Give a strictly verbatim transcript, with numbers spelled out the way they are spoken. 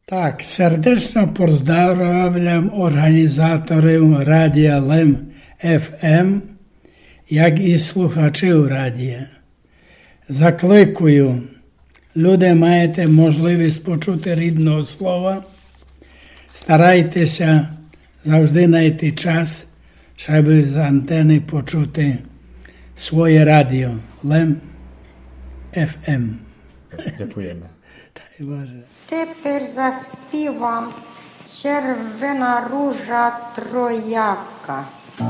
Так, сердечно поздравляємо організаторів Радіо Лем еф ем, як і слухачів радіо. Закликую, люди маєте можливість почути рідного слова, старайтеся завжди знайти час, щоб з антени почути своє радіо Лем еф ем. Дякуємо. Дай Боже. Тепер заспівам червона ружа трояка.